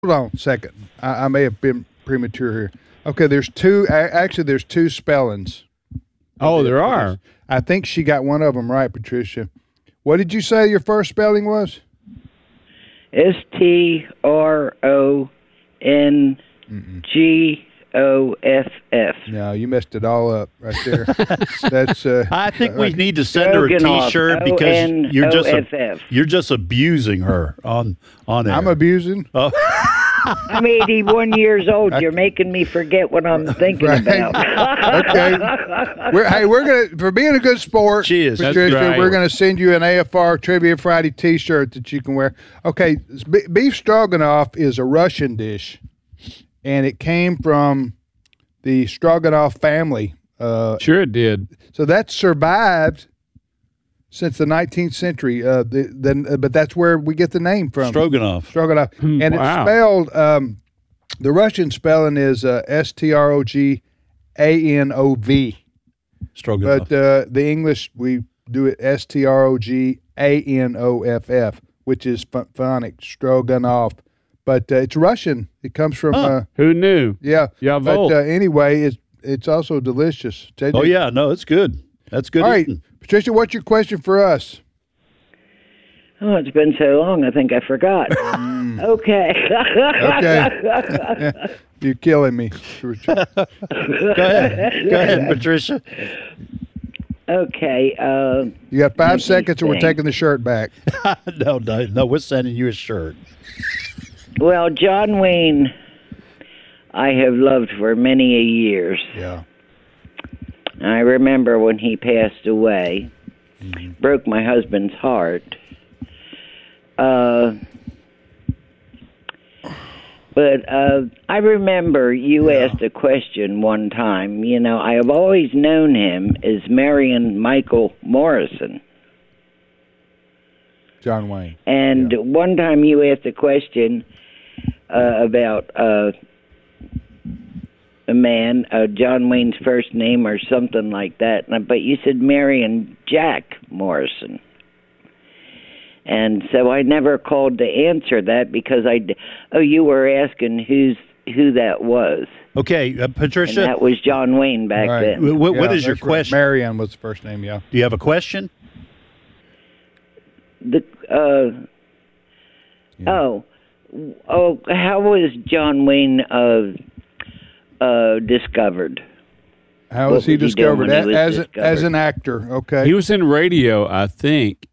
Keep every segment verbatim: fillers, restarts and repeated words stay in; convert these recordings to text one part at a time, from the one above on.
Hold on a second. I, I may have been premature here. Okay, there's two. Actually, there's two spellings. Oh, there are. I think she got one of them right, Patricia. What did you say your first spelling was? S T R O N G O F F. No, you messed it all up right there. That's. Uh, I think we right. need to send her a Stroganoff, T-shirt because you're just O N O F F. you're just abusing her on on air. I'm abusing. Oh. I'm eighty-one years old. You're making me forget what I'm thinking Right. about. Okay. We're, hey, we're gonna for being a good sport. She is. That's Patricia, right. we're gonna send you an A F R Trivia Friday T-shirt that you can wear. Okay, b- beef stroganoff is a Russian dish, and it came from the Stroganoff family. Uh, Sure it did. so that survived since the nineteenth century. Uh, the, the, but that's where we get the name from. Stroganoff. Stroganoff. Hmm, And wow. it's spelled, um, the Russian spelling is uh, S T R O G A N O V. Stroganoff. But uh, the English, we do it S T R O G A N O F F, which is ph- phonic, Stroganoff. But uh, it's Russian. It comes from, Huh. uh, Who knew? yeah. Yeah, But Volt. uh, anyway, it's, it's also delicious. J J? oh yeah, no, it's good. That's good All right, eating. Patricia, what's your question for us? Oh, it's been so long, I think I forgot. Okay. Okay. You're killing me. Go ahead. Go ahead, Patricia. Okay. Uh, You got five Let me seconds, or we're think. taking the shirt back. no, no, no, we're sending you a shirt. well, John Wayne, I have loved for many a years. Yeah. I remember when he passed away, broke my husband's heart. Uh, but uh, I remember you asked a question one time. You know, I have always known him as Marion Michael Morrison. John Wayne. And one time you asked a question uh, about uh, a man, uh, John Wayne's first name or something like that, and- but you said Marion Jack Morrison. And so I never called to answer that because I, d- oh, you were asking who's who that was. Okay, uh, And Patricia, that was John Wayne back Right. then. wh- wh- what Yeah, is your that's right. question? Marianne was the first name, yeah. Do you have a question? The uh, oh, oh, how was John Wayne uh, uh, discovered? How What was he was he discovered? doing when he A- was as, a- discovered? as an actor, okay. He was in radio, I think.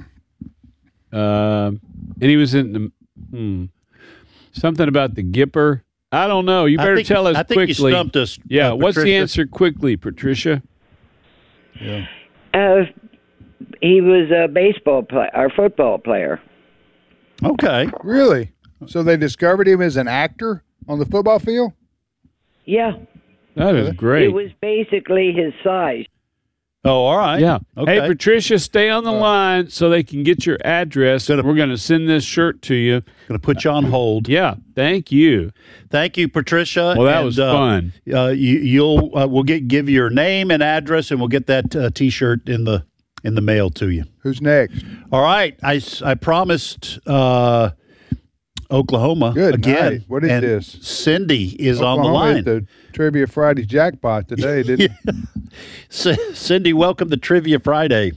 Um, and he was in the hmm, something about the Gipper. I don't know. You I better think- tell us I think you quickly. stumped us, Yeah, uh, what's the Patricia. answer quickly, Patricia? yeah. Uh, he was a baseball player or football player. Okay. Really? So they discovered him as an actor on the football field? Yeah, That is great. it was basically his size. Oh, all right. Yeah. Okay. Hey, Patricia, stay on the line so they can get your address. Gonna- We're going to send this shirt to you. Going to put you on hold. Yeah. Thank you. Thank you, Patricia. Well, that And, was uh, fun. Uh, you, you'll uh, we'll get give you your name and address, and we'll get that uh, T-shirt in the in the mail to you. Who's next? All right. I, s- I promised uh, Oklahoma Good again. night. What is and this? Cindy is on the Oklahoma line. hit the Trivia Friday jackpot today, didn't it? C- Cindy, welcome to Trivia Friday.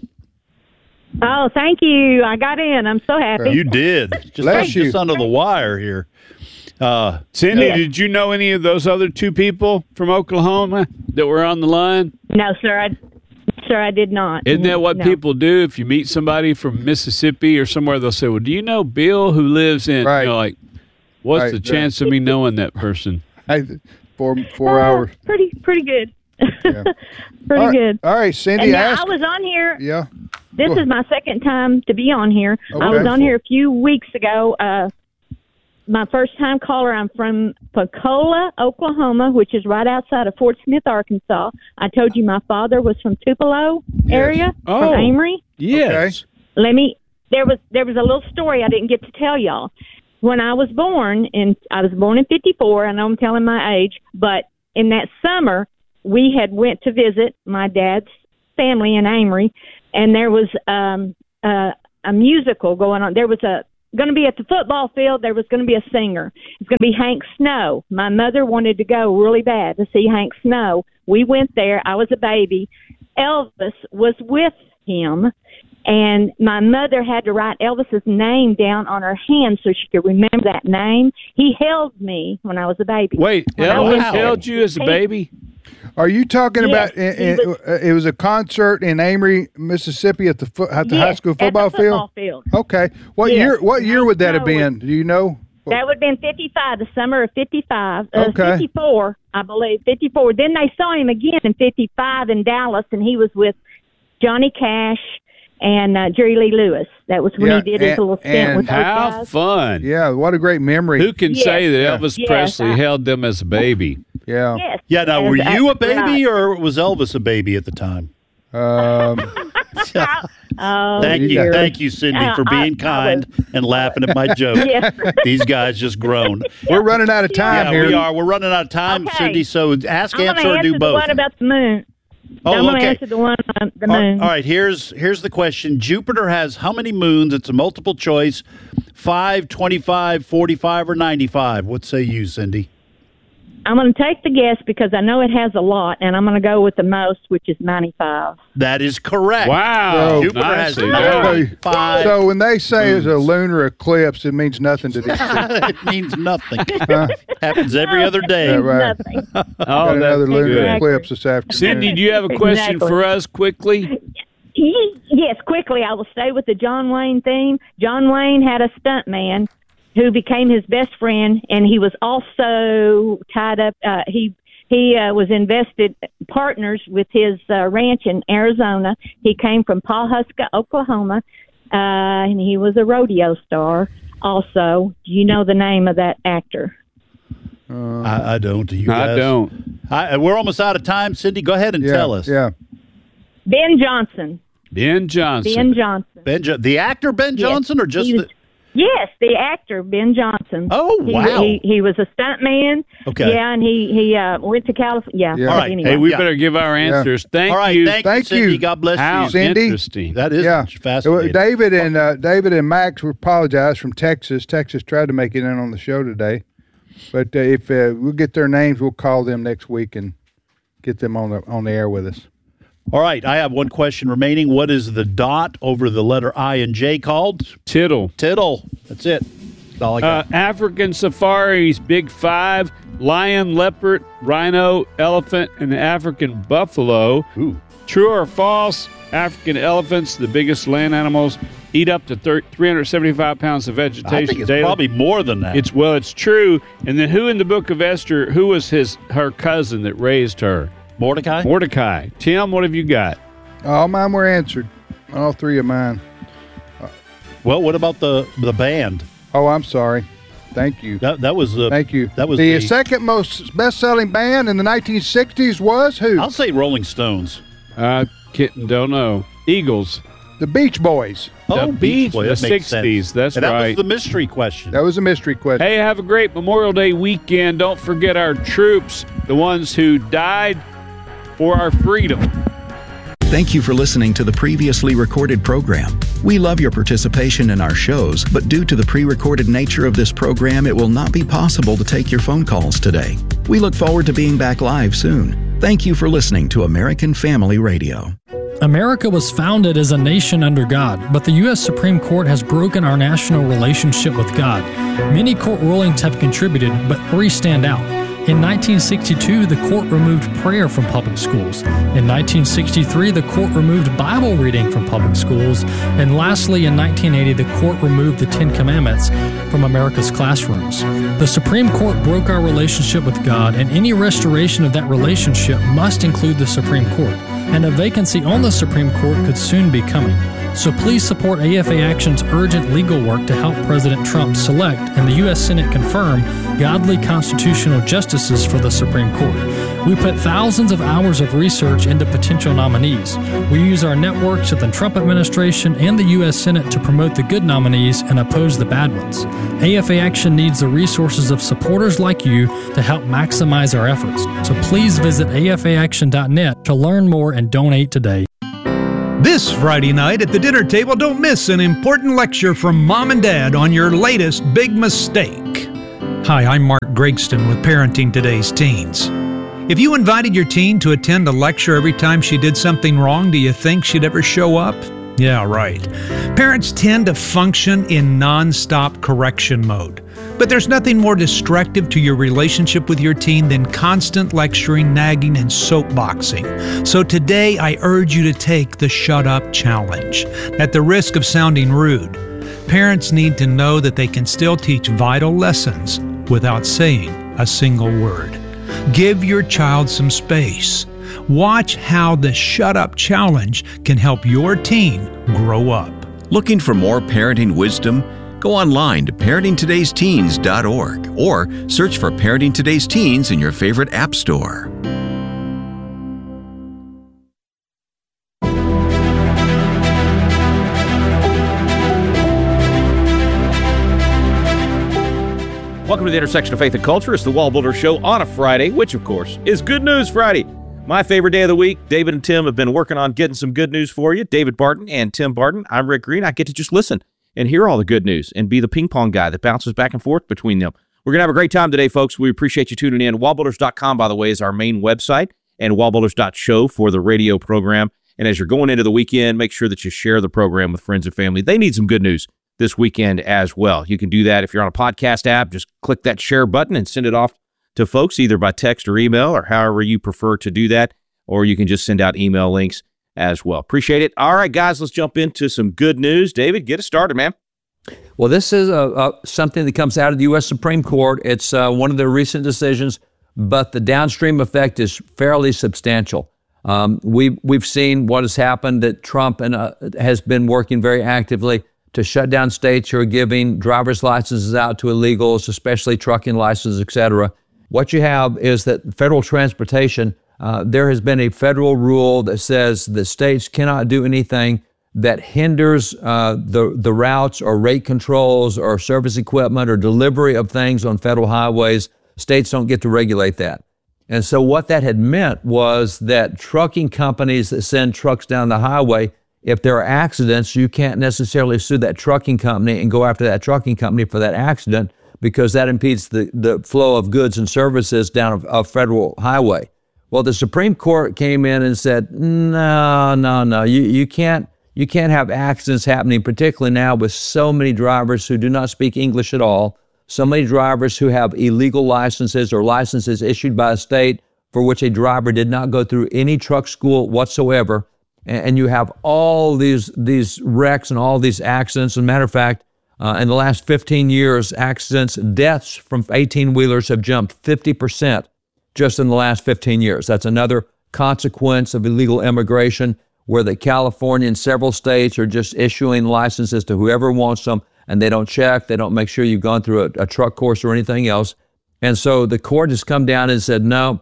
Oh, thank you. I got in. I'm so happy. You did. Just, Bless you. just under the wire here. Uh, Cindy, Yeah. did you know any of those other two people from Oklahoma that were on the line? No, sir. I, sir, I did not. Isn't that what No. people do if you meet somebody from Mississippi or somewhere? They'll say, "Well, do you know Bill who lives in?" Right. You know, like, what's Right, the right. chance of me knowing that person? Hey, four four Uh, hours. Pretty, pretty good. Yeah. pretty All right, good. All right, Cindy, And now ask. I was on here. yeah. This Go is my second time to be on here. I Okay. was on here a few weeks ago. Uh, my first time caller. I'm from Pensacola, Oklahoma, which is right outside of Fort Smith, Arkansas. I told you my father was from Tupelo area, Oh. from Amory. Yes. Let me. There was there was a little story I didn't get to tell y'all. When I was born, and I was born in fifty-four. I know I'm telling my age, but in that summer we had went to visit my dad's family in Amory, and there was um, uh, a musical going on. There was a going to be at the football field. There was going to be a singer. It's going to be Hank Snow. My mother wanted to go really bad to see Hank Snow. We went there. I was a baby. Elvis was with him, and my mother had to write Elvis's name down on her hand so she could remember that name. He held me when I was a baby. Wait, When I Elvis went there. held you as a baby? Are you talking Yes, about? It, he it, was- it was a concert in Amory, Mississippi, at the fo- at the high Yes, school at the football field. football field. Okay, what Yes. year? What year would that have No, been? Do you know? That would have been fifty-five, the summer of fifty-five. Uh, Okay. fifty-four, I believe. fifty-four. Then they saw him again in fifty-five in Dallas, and he was with Johnny Cash and uh, Jerry Lee Lewis. That was when Yeah, he did his and- little stint and with those How guys. fun. Yeah, what a great memory. Who can Yes. say that Yeah. Elvis Yes, Presley I- held them as a baby? Yeah. Yes. Yeah, now, were Yes, you a that's baby right. or was Elvis a baby at the time? Um, Oh, Thank you, dear. thank you, Cindy, Uh, for I- being I kind and laughing at my joke. Yes. These guys just groan. we're running out of time Yeah, here. we are. We're running out of time, Okay. Cindy. So ask, I'm going answer, to or answer do the both. one about the moon. Oh, I'm going to okay. answer the one on the All- moon. all right, here's here's the question. Jupiter has how many moons? It's a multiple choice. five, twenty-five, forty-five, or ninety-five? What say you, Cindy? I'm going to take the guess because I know it has a lot, and I'm going to go with the most, which is ninety-five. That is correct. Wow. Jupiter has nicely So- done. ninety-five. So when they say it's a lunar eclipse, it means nothing to these people. It means nothing. Happens every other day. Yeah, right. Nothing. Oh, Got another that's lunar good. eclipse this afternoon. Cindy, do you have a question Exactly. for us quickly? Yes, quickly, I will stay with the John Wayne theme. John Wayne had a stunt man who became his best friend, and he was also tied up. Uh, he he uh, was invested partners with his uh, ranch in Arizona. He came from Pawhuska, Oklahoma, uh, and he was a rodeo star. Also, do you know the name of that actor? I, I don't. Do you I guys? don't. I, we're almost out of time. Cindy, go ahead and Yeah, tell us. Yeah. Ben Johnson. Ben Johnson. Ben Johnson. Ben, Jo- the actor Ben Yes. Johnson, or just He was- the? Yes, the actor Ben Johnson. Oh, He- wow. He, he was a stunt man. Okay. Yeah, and he he uh, went to California. Yeah. Yeah. All right. Anyway. Hey, we Yeah. better give our answers. Thank All right. you. Thank, Thank you, Cindy. you. God bless How you. Cindy? interesting. That is Yeah. fascinating. David and uh, David and Max will apologize from Texas. Texas tried to make it in on the show today, but uh, if uh, we'll get their names, we'll call them next week and get them on the on the air with us. All right. I have one question remaining. What is the dot over the letter I and J called? Tittle. Tittle. That's it. That's all I Uh, got. African safaris, big five, lion, leopard, rhino, elephant, and African buffalo. Ooh. True or false, African elephants, the biggest land animals, eat up to thir- three hundred seventy-five pounds of vegetation I think it's daily. probably more than that. It's well, it's true. And then who in the book of Esther, who was his her cousin that raised her? Mordecai? Mordecai. Tim, what have you got? All mine were answered. All three of mine. Well, what about the the band? Oh, I'm sorry. Thank you. That that was the Thank you. That was the, the- second most best-selling band in the nineteen sixties was who? I'll say Rolling Stones. Uh, kitten, don't know. Eagles. The Beach Boys. The oh, Beach, Boy, the that makes sixties, sense. that's and that right. was the mystery question. That was a mystery question. Hey, have a great Memorial Day weekend. Don't forget our troops, the ones who died for our freedom. Thank you for listening to the previously recorded program. We love your participation in our shows, but due to the pre-recorded nature of this program, it will not be possible to take your phone calls today. We look forward to being back live soon. Thank you for listening to American Family Radio. America was founded as a nation under God, but the U S Supreme Court has broken our national relationship with God. Many court rulings have contributed, but three stand out. In nineteen sixty-two, the court removed prayer from public schools. In nineteen sixty-three, the court removed Bible reading from public schools. And lastly, in nineteen eighty, the court removed the Ten Commandments from America's classrooms. The Supreme Court broke our relationship with God, and any restoration of that relationship must include the Supreme Court. And a vacancy on the Supreme Court could soon be coming. So please support A F A Action's urgent legal work to help President Trump select and the U S Senate confirm godly constitutional justices for the Supreme Court. We put thousands of hours of research into potential nominees. We use our networks at the Trump administration and the U S Senate to promote the good nominees and oppose the bad ones. A F A Action needs the resources of supporters like you to help maximize our efforts. So please visit A F A action dot net to learn more and donate today. This Friday night at the dinner table, don't miss an important lecture from Mom and Dad on your latest big mistake. Hi, I'm Mark Gregston with Parenting Today's Teens. If you invited your teen to attend a lecture every time she did something wrong, do you think she'd ever show up? Yeah, right. Parents tend to function in non-stop correction mode. But there's nothing more destructive to your relationship with your teen than constant lecturing, nagging, and soapboxing. So today, I urge you to take the Shut Up Challenge. At the risk of sounding rude, parents need to know that they can still teach vital lessons without saying a single word. Give your child some space. Watch how the Shut Up Challenge can help your teen grow up. Looking for more parenting wisdom? Go online to parenting todays teens dot org or search for Parenting Today's Teens in your favorite app store. Welcome to the intersection of faith and culture. It's the Wall Builder Show on a Friday, which, of course, is Good News Friday. My favorite day of the week. David and Tim have been working on getting some good news for you. David Barton and Tim Barton. I'm Rick Green. I get to just listen and hear all the good news and be the ping pong guy that bounces back and forth between them. We're going to have a great time today, folks. We appreciate you tuning in. wall builders dot com, by the way, is our main website, and wall builders dot show for the radio program. And as you're going into the weekend, make sure that you share the program with friends and family. They need some good news this weekend as well. You can do that if you're on a podcast app. Just click that share button and send it off to folks either by text or email or however you prefer to do that. Or you can just send out email links as well. Appreciate it. All right, guys, let's jump into some good news. David, get us started, man. Well, this is a, a, something that comes out of the U S Supreme Court. It's uh, one of their recent decisions, but the downstream effect is fairly substantial. Um, we, we've seen what has happened, that Trump and, uh, has been working very actively to shut down states who are giving driver's licenses out to illegals, especially trucking licenses, et cetera. What you have is that federal transportation, uh, there has been a federal rule that says the states cannot do anything that hinders uh, the, the routes or rate controls or service equipment or delivery of things on federal highways. States don't get to regulate that. And so what that had meant was that trucking companies that send trucks down the highway, if there are accidents, you can't necessarily sue that trucking company and go after that trucking company for that accident, because that impedes the, the flow of goods and services down a, a federal highway. Well, the Supreme Court came in and said, no, no, no, you, you can't you can't have accidents happening, particularly now with so many drivers who do not speak English at all, so many drivers who have illegal licenses or licenses issued by a state for which a driver did not go through any truck school whatsoever. And you have all these these wrecks and all these accidents. As a matter of fact, uh, in the last fifteen years, accidents, deaths from eighteen-wheelers have jumped fifty percent just in the last fifteen years. That's another consequence of illegal immigration, where the California and several states are just issuing licenses to whoever wants them, and they don't check, they don't make sure you've gone through a, a truck course or anything else. And so the court has come down and said, no,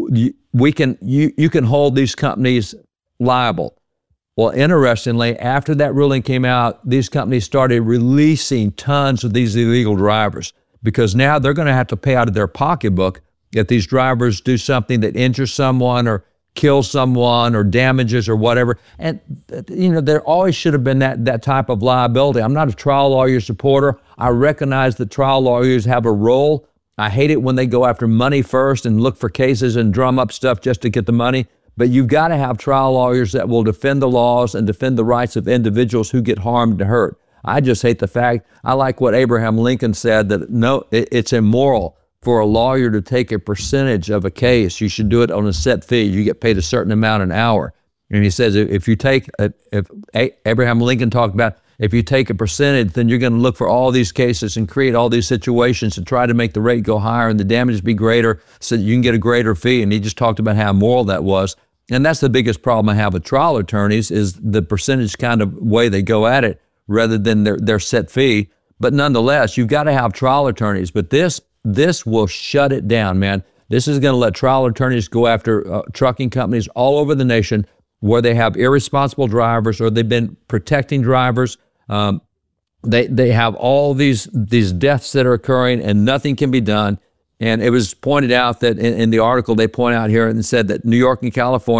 we can you you can hold these companies liable. Well, interestingly, after that ruling came out, these companies started releasing tons of these illegal drivers, because now they're going to have to pay out of their pocketbook if these drivers do something that injures someone or kills someone or damages or whatever. And, you know, there always should have been that, that type of liability. I'm not a trial lawyer supporter. I recognize that trial lawyers have a role. I hate it when they go after money first and look for cases and drum up stuff just to get the money. But you've got to have trial lawyers that will defend the laws and defend the rights of individuals who get harmed and hurt. I just hate the fact, I like what Abraham Lincoln said, that no, it, it's immoral for a lawyer to take a percentage of a case. You should do it on a set fee. You get paid a certain amount an hour. And he says, if you take, a, if Abraham Lincoln talked about, if you take a percentage, then you're going to look for all these cases and create all these situations to try to make the rate go higher and the damages be greater so that you can get a greater fee. And he just talked about how immoral that was. And that's the biggest problem I have with trial attorneys, is the percentage kind of way they go at it rather than their, their set fee. But nonetheless, you've got to have trial attorneys. But this this will shut it down, man. This is going to let trial attorneys go after uh, trucking companies all over the nation where they have irresponsible drivers or they've been protecting drivers. Um, they they have all these these deaths that are occurring and nothing can be done. And it was pointed out that in, in the article they point out here and said that New York and California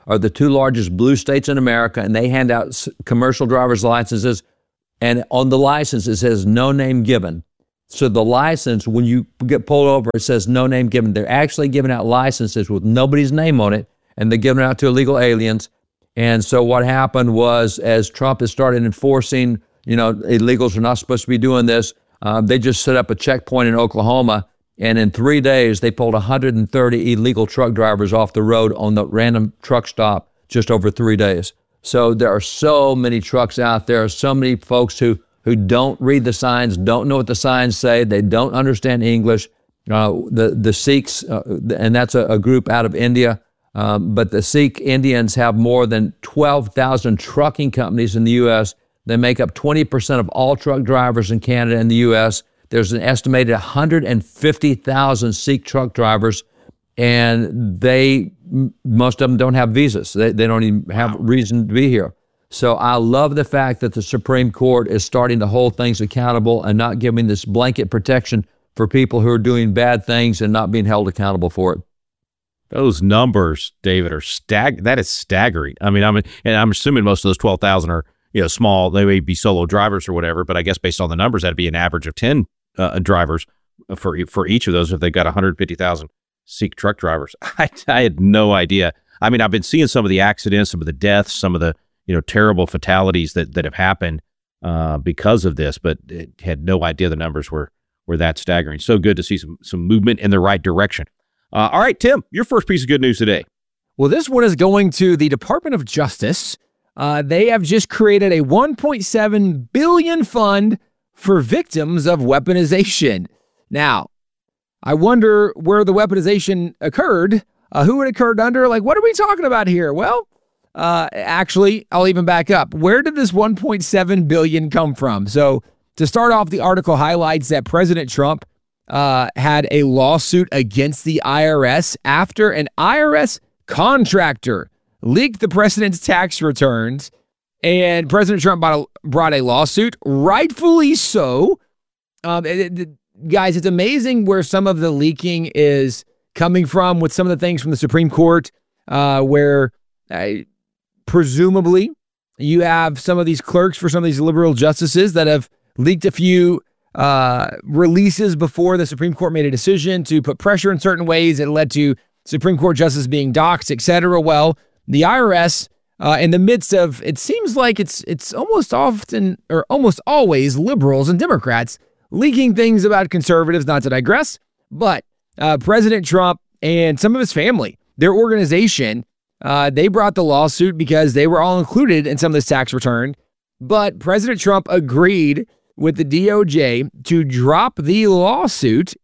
are the two largest blue states in America, and they hand out s- commercial driver's licenses. And on the license, it says no name given. So the license, when you get pulled over, it says no name given. They're actually giving out licenses with nobody's name on it, and they're giving it out to illegal aliens. And so what happened was, as Trump has started enforcing, you know, illegals are not supposed to be doing this, uh, they just set up a checkpoint in Oklahoma, and in three days, they pulled one hundred thirty illegal truck drivers off the road on the random truck stop just over three days. So there are so many trucks out there, so many folks who who don't read the signs, don't know what the signs say, they don't understand English. Uh, the the Sikhs, uh, and that's a, a group out of India, um, but the Sikh Indians have more than twelve thousand trucking companies in the U S. They make up twenty percent of all truck drivers in Canada and the U S. There's an estimated one hundred fifty thousand Sikh truck drivers, and they most of them don't have visas. They, they don't even have reason to be here. So I love the fact that the Supreme Court is starting to hold things accountable and not giving this blanket protection for people who are doing bad things and not being held accountable for it. Those numbers, David, are stag. That is staggering. I mean, I'm and I'm assuming most of those twelve thousand are, you know, small. They may be solo drivers or whatever, but I guess based on the numbers, that'd be an average of ten uh, drivers for for each of those if they've got one hundred fifty thousand Sikh truck drivers. I, I had no idea. I mean, I've been seeing some of the accidents, some of the deaths, some of the, you know, terrible fatalities that, that have happened uh, because of this, but it had no idea the numbers were were that staggering. So good to see some some movement in the right direction. Uh, all right, Tim, your first piece of good news today. Well, this one is going to the Department of Justice. Uh, they have just created a one point seven billion dollars fund for victims of weaponization. Now, I wonder where the weaponization occurred, uh, who it occurred under. Like, what are we talking about here? Well, uh, actually, I'll even back up. Where did this one point seven billion dollars come from? So to start off, the article highlights that President Trump uh, had a lawsuit against the I R S after an I R S contractor leaked the president's tax returns, and President Trump brought a, brought a lawsuit, rightfully so. Um, it, it, guys, it's amazing where some of the leaking is coming from with some of the things from the Supreme Court, uh, where uh, presumably you have some of these clerks for some of these liberal justices that have leaked a few uh, releases before the Supreme Court made a decision to put pressure in certain ways. It led to Supreme Court justices being doxxed, et cetera. Well, the I R S, uh, in the midst of, it seems like it's it's almost often or almost always liberals and Democrats leaking things about conservatives, not to digress, but uh, President Trump and some of his family, their organization, uh, they brought the lawsuit because they were all included in some of this tax return. But President Trump agreed with the D O J to drop the lawsuit.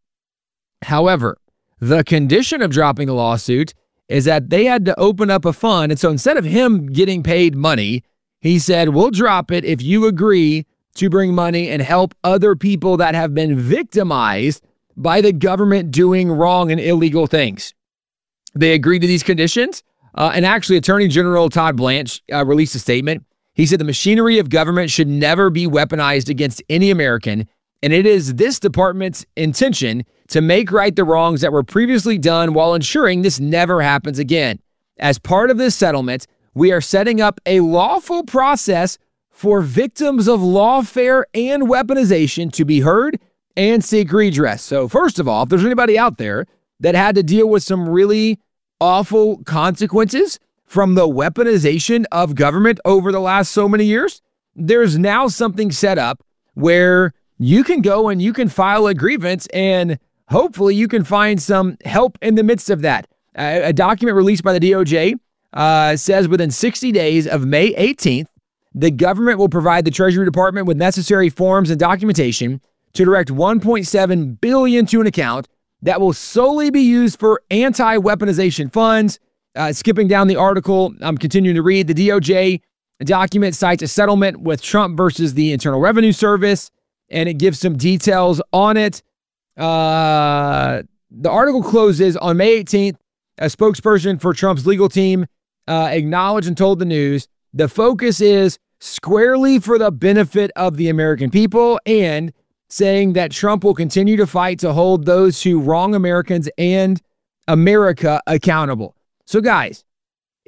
However, the condition of dropping the lawsuit is that they had to open up a fund. And so instead of him getting paid money, he said, we'll drop it if you agree to bring money and help other people that have been victimized by the government doing wrong and illegal things. They agreed to these conditions. Uh, and actually, Attorney General Todd Blanche uh, released a statement. He said the machinery of government should never be weaponized against any American. And it is this department's intention to make right the wrongs that were previously done while ensuring this never happens again. As part of this settlement, we are setting up a lawful process for victims of lawfare and weaponization to be heard and seek redress. So first of all, if there's anybody out there that had to deal with some really awful consequences from the weaponization of government over the last so many years, there's now something set up where you can go and you can file a grievance and hopefully you can find some help in the midst of that. Uh, a document released by the D O J uh, says within sixty days of May eighteenth, the government will provide the Treasury Department with necessary forms and documentation to direct one point seven billion dollars to an account that will solely be used for anti-weaponization funds. Uh, skipping down the article, I'm continuing to read. The D O J document cites a settlement with Trump versus the Internal Revenue Service, and it gives some details on it. Uh, the article closes on May eighteenth. A spokesperson for Trump's legal team uh, acknowledged and told the news, the focus is squarely for the benefit of the American people, and saying that Trump will continue to fight to hold those who wrong Americans and America accountable. So guys,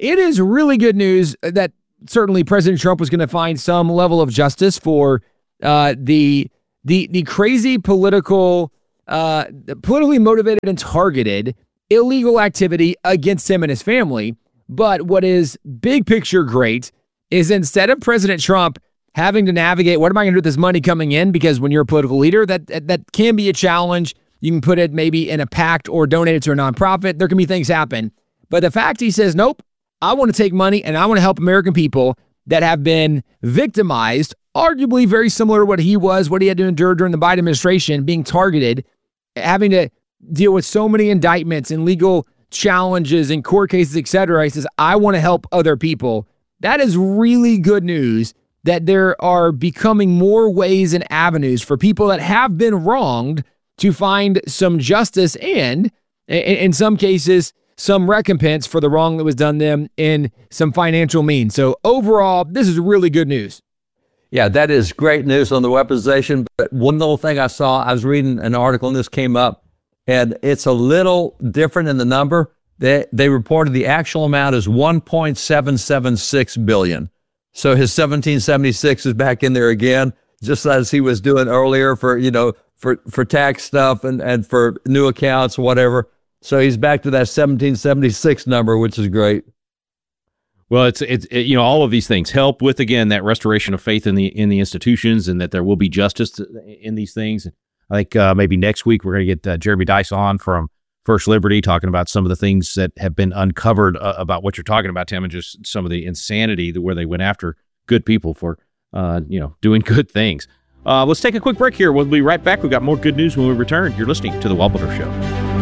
it is really good news that certainly President Trump was going to find some level of justice for uh, the the the crazy political, uh, politically motivated and targeted illegal activity against him and his family. But what is big picture great is instead of President Trump having to navigate, what am I going to do with this money coming in? Because when you're a political leader, that, that that can be a challenge. You can put it maybe in a PAC or donate it to a nonprofit. There can be things happen. But the fact he says, nope, I want to take money and I want to help American people that have been victimized, arguably very similar to what he was, what he had to endure during the Biden administration, being targeted, having to deal with so many indictments and legal challenges and court cases, et cetera. He says, I want to help other people. That is really good news, that there are becoming more ways and avenues for people that have been wronged to find some justice and, in some cases, some recompense for the wrong that was done them in some financial means. So overall, this is really good news. Yeah, that is great news on the weaponization. But one little thing I saw, I was reading an article and this came up, and it's a little different in the number. They, they reported the actual amount is one point seven seven six billion dollars. So his seventeen seventy-six is back in there again, just as he was doing earlier for, you know, for, for tax stuff and, and for new accounts, whatever. So he's back to that seventeen seventy-six number, which is great. Well, it's it's it, you know, all of these things help with, again, that restoration of faith in the in the institutions and that there will be justice in these things. I think uh, maybe next week we're going to get uh, Jeremy Dice on from First Liberty talking about some of the things that have been uncovered uh, about what you're talking about, Tim, and just some of the insanity that where they went after good people for uh, you know doing good things. Uh, let's take a quick break here. We'll be right back. We've got more good news when we return. You're listening to The Wallbuilder Show.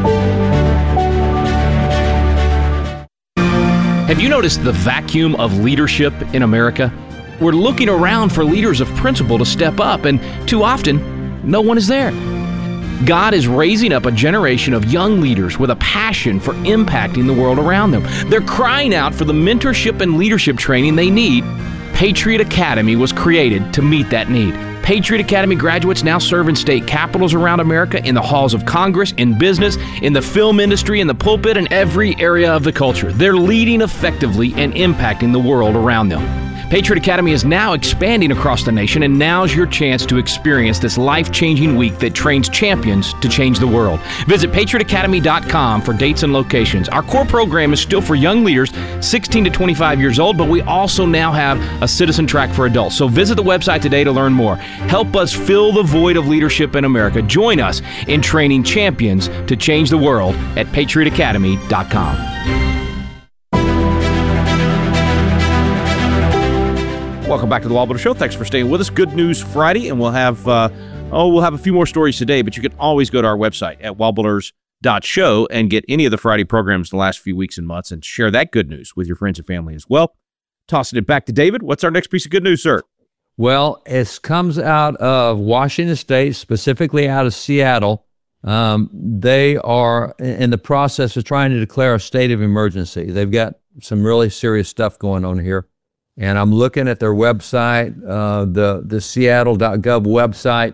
Have you noticed the vacuum of leadership in America? We're looking around for leaders of principle to step up, and too often, no one is there. God is raising up a generation of young leaders with a passion for impacting the world around them. They're crying out for the mentorship and leadership training they need. Patriot Academy was created to meet that need. Patriot Academy graduates now serve in state capitals around America, in the halls of Congress, in business, in the film industry, in the pulpit, and every area of the culture. They're leading effectively and impacting the world around them. Patriot Academy is now expanding across the nation, and now's your chance to experience this life-changing week that trains champions to change the world. Visit patriot academy dot com for dates and locations. Our core program is still for young leaders, sixteen to twenty-five years old, but we also now have a citizen track for adults. So visit the website today to learn more. Help us fill the void of leadership in America. Join us in training champions to change the world at patriot academy dot com. Welcome back to the Wallbuilder Show. Thanks for staying with us. Good News Friday, and we'll have uh, oh we'll have a few more stories today. But you can always go to our website at wallbuilders dot show and get any of the Friday programs the last few weeks and months, and share that good news with your friends and family as well. Tossing it back to David. What's our next piece of good news, sir? Well, it comes out of Washington State, specifically out of Seattle. Um, they are in the process of trying to declare a state of emergency. They've got some really serious stuff going on here. And I'm looking at their website, uh, the, the seattle dot gov website,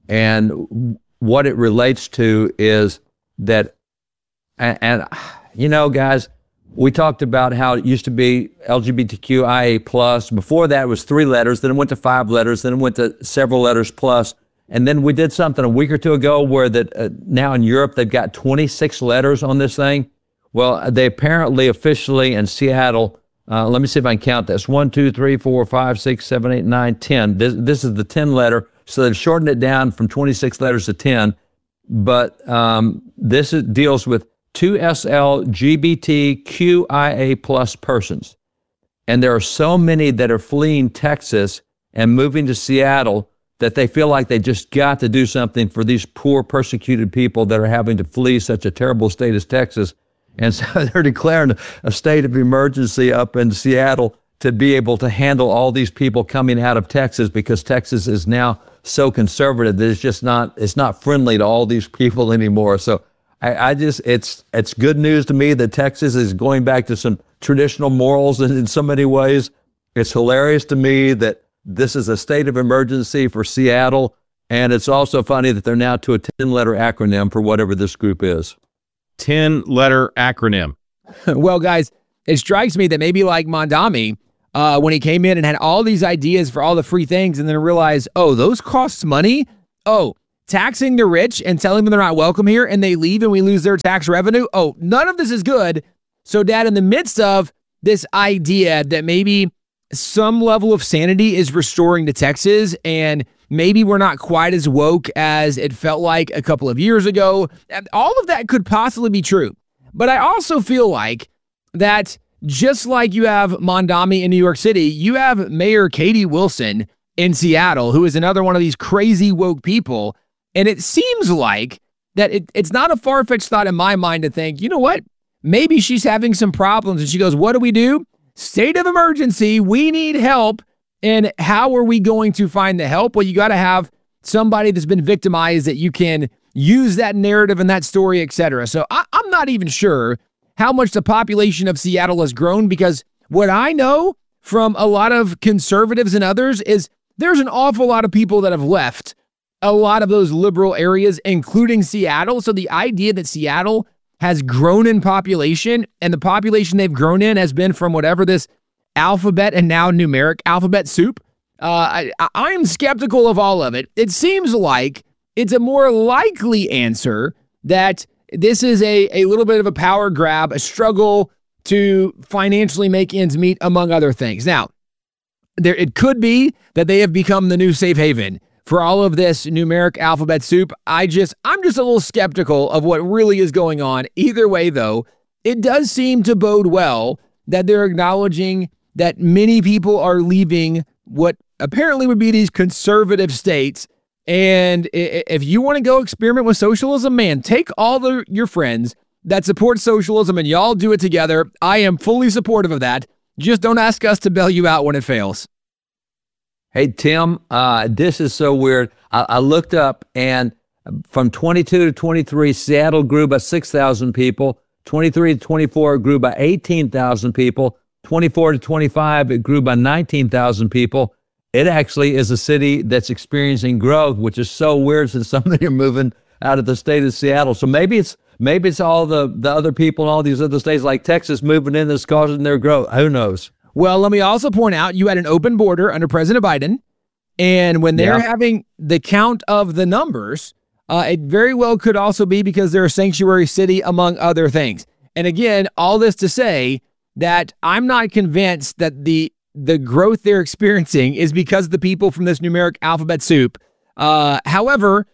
and what it relates to is that, and, and you know, guys, we talked about how it used to be L G B T Q I A plus. Before that, it was three letters, then it went to five letters, then it went to several letters plus. And then we did something a week or two ago where that uh, now in Europe, they've got twenty-six letters on this thing. Well, they apparently officially in Seattle, Uh, let me see if I can count this. One, two, three, four, five, six, seven, eight, nine, ten. This, this is the ten letter. So they've shortened it down from twenty-six letters to ten. But um, this is, deals with two S L G B T Q I A plus persons. And there are so many that are fleeing Texas and moving to Seattle that they feel like they just got to do something for these poor persecuted people that are having to flee such a terrible state as Texas. And so they're declaring a state of emergency up in Seattle to be able to handle all these people coming out of Texas, because Texas is now so conservative that it's just not, it's not friendly to all these people anymore. So I, I just, it's, it's good news to me that Texas is going back to some traditional morals in, in so many ways. It's hilarious to me that this is a state of emergency for Seattle. And it's also funny that they're now to a ten letter acronym for whatever this group is. ten letter acronym. Well, guys, it strikes me that maybe like Mondami, uh, when he came in and had all these ideas for all the free things and then realized, oh, those cost money? Oh, taxing the rich and telling them they're not welcome here and they leave and we lose their tax revenue? Oh, none of this is good. So, Dad, in the midst of this idea that maybe some level of sanity is restoring to Texas and maybe we're not quite as woke as it felt like a couple of years ago, all of that could possibly be true. But I also feel like that just like you have Mondami in New York City, you have Mayor Katie Wilson in Seattle, who is another one of these crazy woke people. And it seems like that it, it's not a far-fetched thought in my mind to think, you know what? Maybe she's having some problems. And she goes, what do we do? State of emergency. We need help. And how are we going to find the help? Well, you got to have somebody that's been victimized that you can use that narrative and that story, et cetera. So I, I'm not even sure how much the population of Seattle has grown, because what I know from a lot of conservatives and others is there's an awful lot of people that have left a lot of those liberal areas, including Seattle. So the idea that Seattle has grown in population and the population they've grown in has been from whatever this alphabet and now numeric alphabet soup, uh, I, I'm skeptical of all of it. It seems like it's a more likely answer that this is a, a little bit of a power grab, a struggle to financially make ends meet, among other things. Now, there it could be that they have become the new safe haven for all of this numeric alphabet soup. I just, I'm just a little skeptical of what really is going on. Either way, though, it does seem to bode well that they're acknowledging that many people are leaving what apparently would be these conservative states. And if you want to go experiment with socialism, man, take all the, your friends that support socialism and y'all do it together. I am fully supportive of that. Just don't ask us to bail you out when it fails. Hey, Tim, uh, this is so weird. I, I looked up, and from twenty-two to twenty-three, Seattle grew by six thousand people. twenty-three to twenty-four, it grew by eighteen thousand people. twenty-four to twenty-five, it grew by nineteen thousand people. It actually is a city that's experiencing growth, which is so weird since some of them are moving out of the state of Seattle. So maybe it's maybe it's all the, the other people in all these other states like Texas moving in that's causing their growth. Who knows? Well, let me also point out you had an open border under President Biden. And when they're yeah. having the count of the numbers, uh, it very well could also be because they're a sanctuary city, among other things. And again, all this to say that I'm not convinced that the the growth they're experiencing is because of the people from this numeric alphabet soup. Uh, however,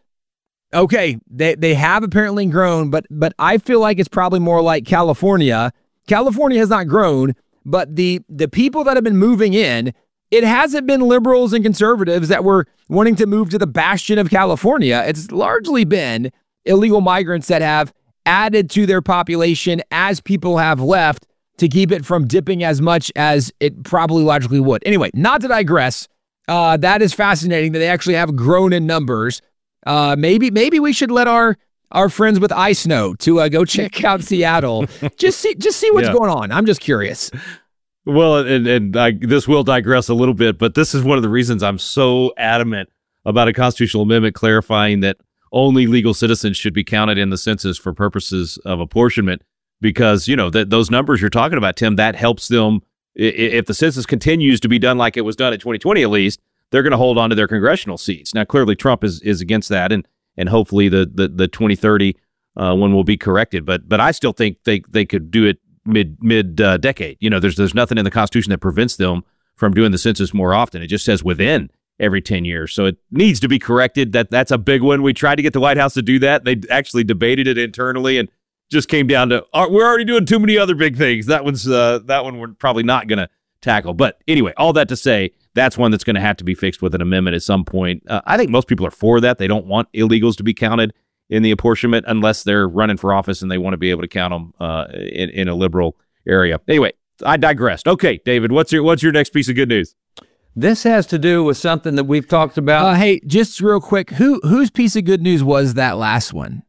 okay, they, they have apparently grown, but but I feel like it's probably more like California. California has not grown, but the the people that have been moving in, it hasn't been liberals and conservatives that were wanting to move to the bastion of California. It's largely been illegal migrants that have added to their population as people have left to keep it from dipping as much as it probably logically would. Anyway, not to digress, uh, that is fascinating that they actually have grown in numbers. Uh, maybe maybe we should let our our friends with ice know to uh, go check out Seattle. just see just see what's yeah. going on. I'm just curious. Well, and, and I, this will digress a little bit, but this is one of the reasons I'm so adamant about a constitutional amendment clarifying that only legal citizens should be counted in the census for purposes of apportionment. Because, you know, that those numbers you're talking about, Tim, that helps them. If the census continues to be done like it was done in twenty twenty, at least, they're going to hold on to their congressional seats. Now, clearly, Trump is is against that, and and hopefully the the, the twenty thirty uh, one will be corrected. But but I still think they they could do it mid mid uh, decade. You know, there's there's nothing in the Constitution that prevents them from doing the census more often. It just says within every ten years. So it needs to be corrected. That that's a big one. We tried to get the White House to do that. They actually debated it internally and just came down to, uh, we're already doing too many other big things. That one's uh, that one we're probably not going to tackle. But anyway, all that to say, that's one that's going to have to be fixed with an amendment at some point. Uh, I think most people are for that. They don't want illegals to be counted in the apportionment unless they're running for office and they want to be able to count them uh, in, in a liberal area. Anyway, I digressed. Okay, David, what's your what's your next piece of good news? This has to do with something that we've talked about. Uh, hey, just real quick, who whose piece of good news was that last one?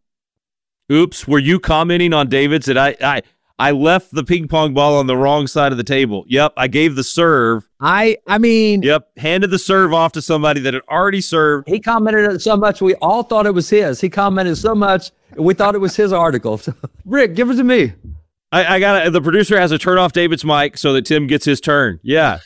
Oops, were you commenting on David's? That I, I I left the ping pong ball on the wrong side of the table. Yep, I gave the serve. I I mean... Yep, handed the serve off to somebody that had already served. He commented so much, we all thought it was his. He commented so much, we thought it was his article. Rick, give it to me. I, I got the producer has to turn off David's mic so that Tim gets his turn. Yeah.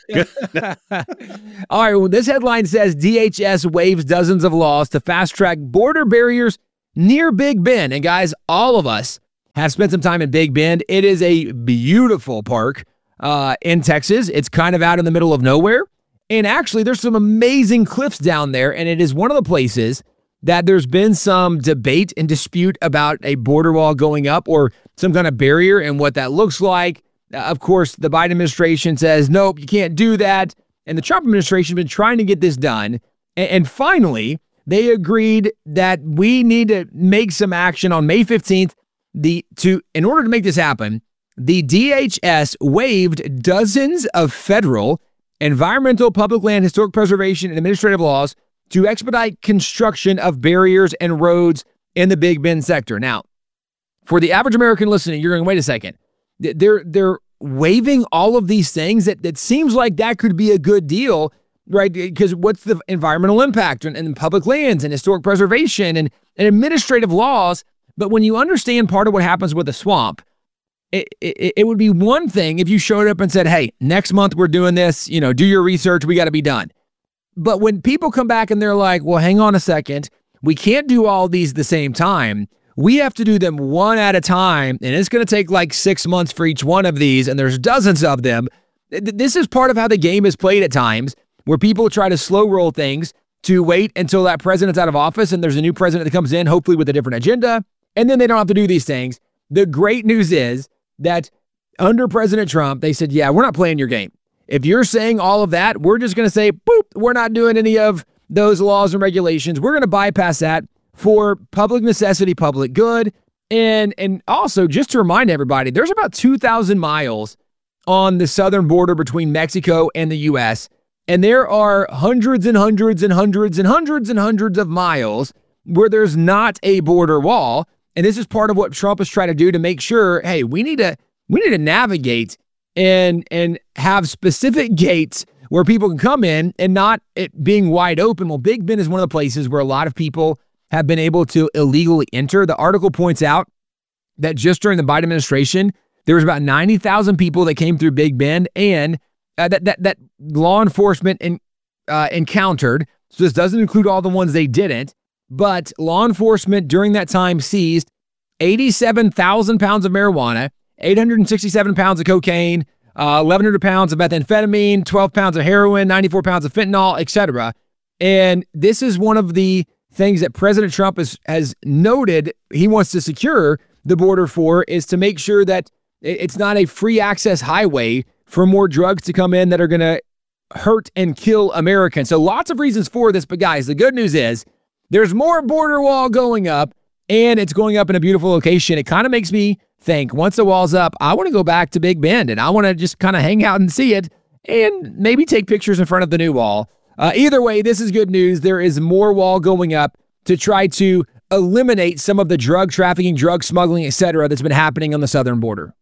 All right. Well, this headline says D H S waives dozens of laws to fast track border barriers near Big Bend. And guys, all of us have spent some time in Big Bend. It is a beautiful park uh, in Texas. It's kind of out in the middle of nowhere. And actually, there's some amazing cliffs down there. And it is one of the places that there's been some debate and dispute about a border wall going up or some kind of barrier and what that looks like. Uh, of course, the Biden administration says, nope, you can't do that. And the Trump administration has been trying to get this done. And, and finally, they agreed that we need to make some action on May fifteenth. The to in order to make this happen, the D H S waived dozens of federal environmental, public land, historic preservation, and administrative laws to expedite construction of barriers and roads in the Big Bend sector. Now, for the average American listening, you're going, wait a second. They're they're waiving all of these things that, that seems like that could be a good deal, right? Because what's the environmental impact and, and public lands and historic preservation and, and administrative laws? But when you understand part of what happens with a swamp, it, it, it would be one thing if you showed up and said, hey, next month we're doing this, you know, do your research, we got to be done. But when people come back and they're like, well, hang on a second, we can't do all these at the same time. We have to do them one at a time, and it's going to take like six months for each one of these, and there's dozens of them. This is part of how the game is played at times, where people try to slow roll things to wait until that president's out of office and there's a new president that comes in, hopefully with a different agenda, and then they don't have to do these things. The great news is that under President Trump, they said, yeah, we're not playing your game. If you're saying all of that, we're just going to say, boop, we're not doing any of those laws and regulations. We're going to bypass that for public necessity, public good. And and also, just to remind everybody, there's about two thousand miles on the southern border between Mexico and the U S, and there are hundreds and hundreds and hundreds and hundreds and hundreds of miles where there's not a border wall. And this is part of what Trump is trying to do to make sure, hey, we need to we need to navigate and and have specific gates where people can come in and not it being wide open. Well, Big Bend is one of the places where a lot of people have been able to illegally enter. The article points out that just during the Biden administration, there was about ninety thousand people that came through Big Bend and uh, that, that that law enforcement in, uh, encountered. So this doesn't include all the ones they didn't, but law enforcement during that time seized eighty-seven thousand pounds of marijuana, eight hundred sixty-seven pounds of cocaine, uh, eleven hundred pounds of methamphetamine, twelve pounds of heroin, ninety-four pounds of fentanyl, et cetera. And this is one of the things that President Trump has, has noted he wants to secure the border for, is to make sure that it's not a free access highway for more drugs to come in that are going to hurt and kill Americans. So lots of reasons for this. But guys, the good news is there's more border wall going up, and it's going up in a beautiful location. It kind of makes me think, once the wall's up, I want to go back to Big Bend and I want to just kind of hang out and see it and maybe take pictures in front of the new wall. Uh, either way, this is good news. There is more wall going up to try to eliminate some of the drug trafficking, drug smuggling, et cetera, that's been happening on the southern border.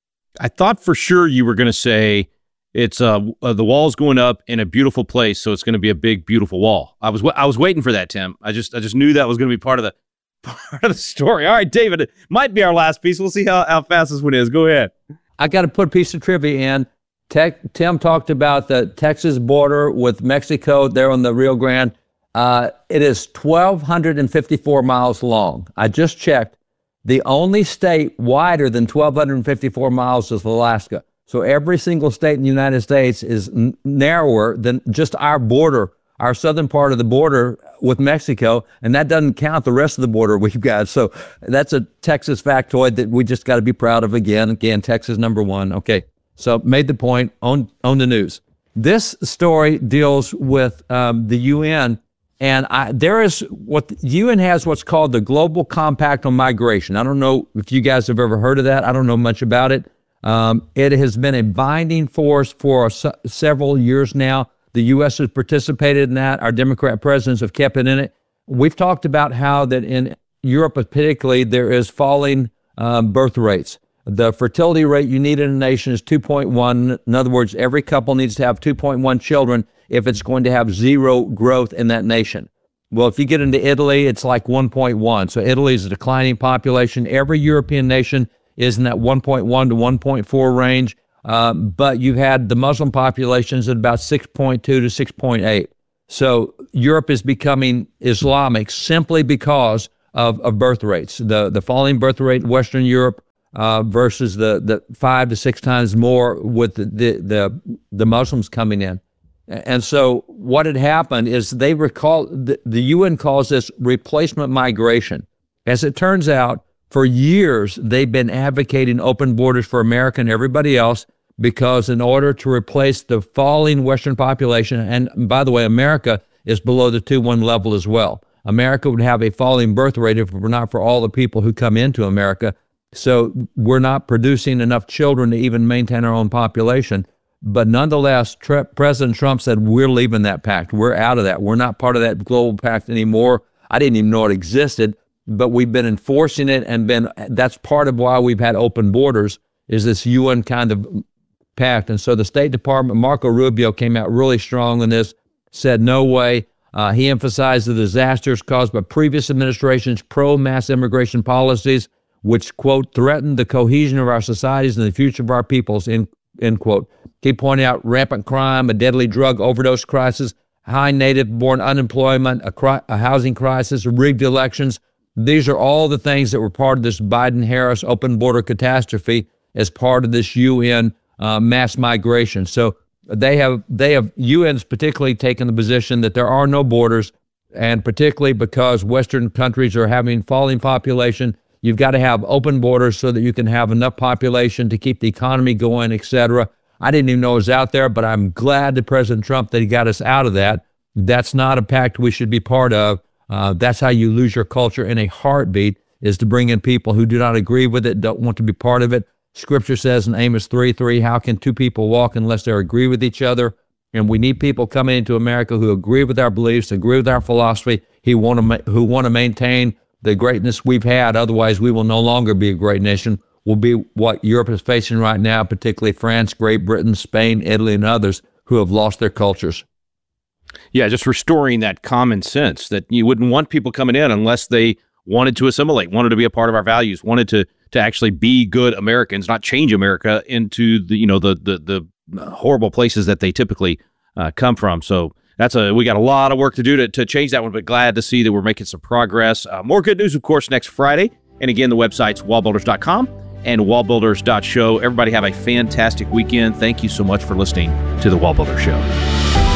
I thought for sure you were going to say it's uh, uh, the wall's going up in a beautiful place, so it's going to be a big, beautiful wall. I was I was waiting for that, Tim. I just I just knew that was going to be part of the part of the story. All right, David, it might be our last piece. We'll see how, how fast this one is. Go ahead. I got to put a piece of trivia in. Tech, Tim talked about the Texas border with Mexico there on the Rio Grande. Uh, it is one thousand two hundred fifty-four miles long. I just checked. The only state wider than one thousand two hundred fifty-four miles is Alaska. So every single state in the United States is n- narrower than just our border, our southern part of the border with Mexico, and that doesn't count the rest of the border we've got. So that's a Texas factoid that we just got to be proud of again. Again, Texas number one. Okay. So made the point on, on the news. This story deals with um, the U N, and I, there is what the U N has what's called the Global Compact on Migration. I don't know if you guys have ever heard of that. I don't know much about it. Um, it has been a binding force for se- several years now. The U S has participated in that. Our Democrat presidents have kept it in it. We've talked about how that in Europe particularly, there is falling um, birth rates. The fertility rate you need in a nation is two point one. In other words, every couple needs to have two point one children if it's going to have zero growth in that nation. Well, if you get into Italy, it's like one point one. So Italy is a declining population. Every European nation is in that one point one to one point four range. Uh, but you've had the Muslim populations at about six point two to six point eight. So Europe is becoming Islamic simply because of, of birth rates. The the falling birth rate in Western Europe uh, versus the, the five to six times more with the, the, the, the Muslims coming in. And so what had happened is they recall, the, the U N calls this replacement migration. As it turns out, for years, they've been advocating open borders for America and everybody else because in order to replace the falling Western population, and by the way, America is below the two one level as well. America would have a falling birth rate if it were not for all the people who come into America. So we're not producing enough children to even maintain our own population. But nonetheless, Tre- President Trump said, we're leaving that pact. We're out of that. We're not part of that global pact anymore. I didn't even know it existed. But we've been enforcing it, and been that's part of why we've had open borders, is this U N kind of pact. And so the State Department, Marco Rubio, came out really strong on this, said no way. Uh, he emphasized the disasters caused by previous administrations' pro-mass immigration policies, which, quote, threatened the cohesion of our societies and the future of our peoples, end, end quote. He pointed out rampant crime, a deadly drug overdose crisis, high native-born unemployment, a, cri- a housing crisis, rigged elections. These are all the things that were part of this Biden-Harris open border catastrophe as part of this U N uh, mass migration. So they have, they have, U N's particularly taken the position that there are no borders, and particularly because Western countries are having falling population, you've got to have open borders so that you can have enough population to keep the economy going, et cetera. I didn't even know it was out there, but I'm glad that President Trump, that he got us out of that. That's not a pact we should be part of. Uh, that's how you lose your culture in a heartbeat, is to bring in people who do not agree with it, don't want to be part of it. Scripture says in Amos three three, how can two people walk unless they agree with each other? And we need people coming into America who agree with our beliefs, agree with our philosophy, who want to ma- who want to maintain the greatness we've had. Otherwise, we will no longer be a great nation. We'll be what Europe is facing right now, particularly France, Great Britain, Spain, Italy, and others who have lost their cultures. Yeah, just restoring that common sense that you wouldn't want people coming in unless they wanted to assimilate, wanted to be a part of our values, wanted to to actually be good Americans, not change America into the you know the the the horrible places that they typically uh, come from. So that's a we got a lot of work to do to to change that one, but glad to see that we're making some progress. Uh, more good news, of course, next Friday. And again, the website's wall builders dot com and wall builders dot show. Everybody have a fantastic weekend. Thank you so much for listening to the Wall Builder Show.